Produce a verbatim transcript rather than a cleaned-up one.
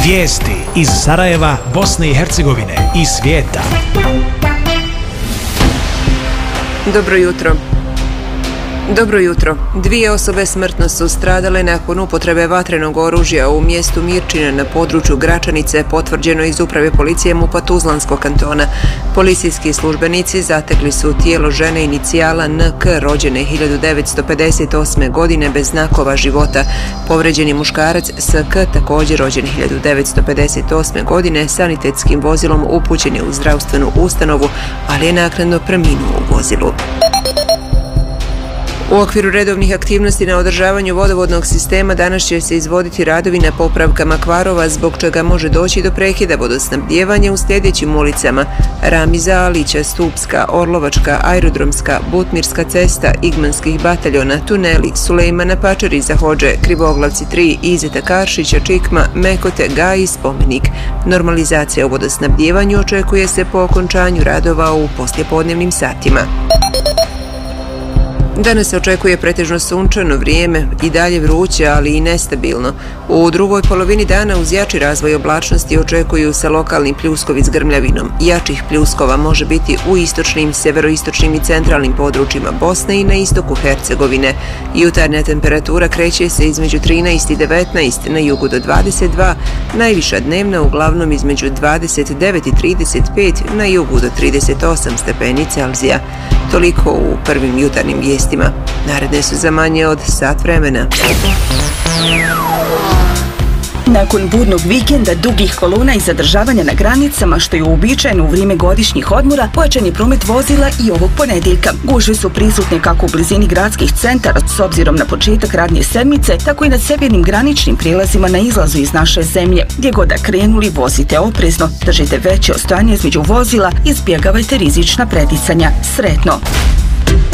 Vijesti iz Sarajeva, Bosne i Hercegovine i svijeta. Dobro jutro. Dobro jutro. Dvije osobe smrtno su stradale nakon upotrebe vatrenog oružja u mjestu Mirčina na području Gračanice, potvrđeno iz uprave policije MUP-a Tuzlanskog kantona. Policijski službenici zatekli su tijelo žene inicijala N K rođene hiljadu devetsto pedeset osme. godine bez znakova života. Povređeni muškarac S K, također rođen hiljadu devetsto pedeset osme. godine, sanitetskim vozilom upućen je u zdravstvenu ustanovu, ali je naknadno preminuo u vozilu. U okviru redovnih aktivnosti na održavanju vodovodnog sistema danas će se izvoditi radovi na popravkama kvarova, zbog čega može doći do prekida vodosnabdijevanja u sljedećim ulicama: Ramiza Alića, Stupska, Orlovačka, Aerodromska, Butmirska cesta, Igmanskih bataljona, tuneli, Sulejmana Pačariza Hodže, Krivoglavci tri, Izeta Karšića, Čikma, Mekote, Gaji, Spomenik. Normalizacija u vodosnabdijevanju očekuje se po okončanju radova u poslijepodnevnim satima. Danas se očekuje pretežno sunčano vrijeme, i dalje vruće, ali i nestabilno. U drugoj polovini dana uz jači razvoj oblačnosti očekuju se lokalni pljuskovi s grmljavinom. Jačih pljuskova može biti u istočnim, severoistočnim i centralnim područjima Bosne i na istoku Hercegovine. Jutarnja temperatura kreće se između trinaest i devetnaest, na jugu do dvadeset dva, najviša dnevna uglavnom između dvadeset devet i trideset pet, na jugu do trideset osam stepeni Celzija. Toliko u prvim jutarnjim vijestima. Naredne su za manje od sat vremena. Nakon budnog vikenda, dugih kolona i zadržavanja na granicama, što je uobičajeno u vrijeme godišnjih odmora, pojačan je promet vozila i ovog ponedjeljka. Gužve su prisutne kako u blizini gradskih centara s obzirom na početak radnje sedmice, tako i na sjevernim graničnim prijelazima na izlazu iz naše zemlje. Gdje god da krenuli, vozite oprezno, držite veće ostojanje između vozila i izbjegavajte rizična preticanja. Sretno!